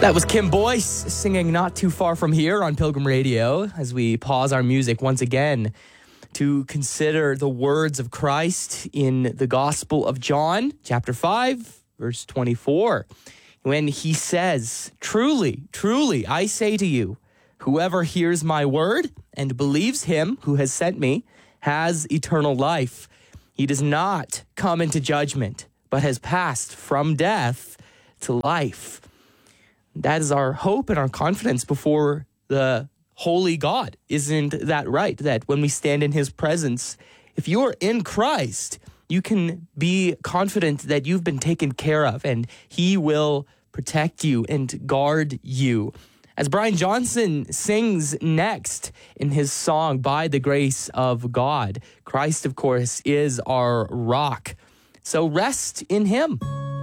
That was Kim Boyce singing Not Too Far From Here on Pilgrim Radio as we pause our music once again to consider the words of Christ in the Gospel of John, chapter 5, verse 24, when he says, "Truly, truly, I say to you, whoever hears my word and believes him who has sent me has eternal life. He does not come into judgment, but has passed from death to life." That is our hope and our confidence before the holy God. Isn't that right? That when we stand in his presence, if you're in Christ, you can be confident that you've been taken care of and he will protect you and guard you. As Brian Johnson sings next in his song, By the Grace of God, Christ, of course, is our rock. So rest in him.